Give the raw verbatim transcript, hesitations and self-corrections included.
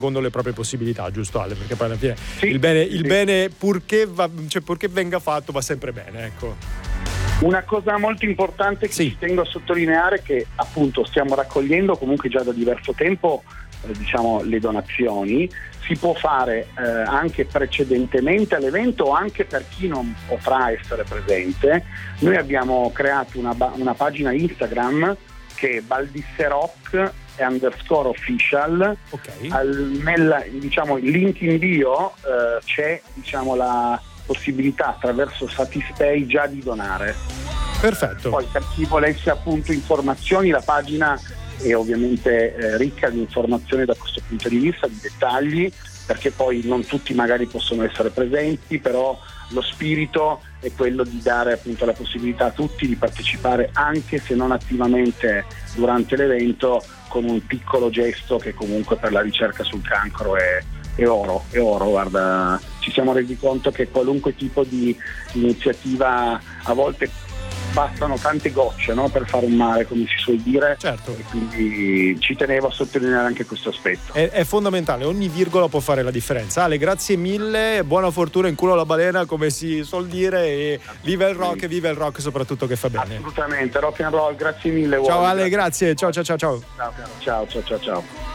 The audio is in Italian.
secondo le proprie possibilità, giusto Ale? Perché poi alla fine sì, il bene, il sì. bene purché, va, cioè purché venga fatto va sempre bene, ecco. Una cosa molto importante che sì. ci tengo a sottolineare è che appunto stiamo raccogliendo comunque già da diverso tempo eh, diciamo le donazioni. Si può fare eh, anche precedentemente all'evento o anche per chi non potrà essere presente. Noi abbiamo creato una, una pagina Instagram che è baldisserock underscore official. Okay. Al, nel diciamo il link in bio eh, c'è diciamo la possibilità attraverso Satispay già di donare. Perfetto. Poi per chi volesse appunto informazioni, la pagina è ovviamente eh, ricca di informazioni da questo punto di vista, di dettagli, perché poi non tutti magari possono essere presenti, però lo spirito è quello di dare appunto la possibilità a tutti di partecipare, anche se non attivamente durante l'evento, con un piccolo gesto che comunque per la ricerca sul cancro è, è oro, è oro, guarda, ci siamo resi conto che qualunque tipo di iniziativa a volte bastano tante gocce, no, per fare un mare, come si suol dire. Certo. E quindi ci tenevo a sottolineare anche questo aspetto. È, è fondamentale, ogni virgola può fare la differenza. Ale, grazie mille, buona fortuna in culo alla balena, come si suol dire, e viva il rock e viva il rock soprattutto che fa bene. Assolutamente, rock and roll, grazie mille. Ciao Wally, Ale, grazie. grazie, ciao ciao ciao ciao. Ciao ciao ciao ciao ciao.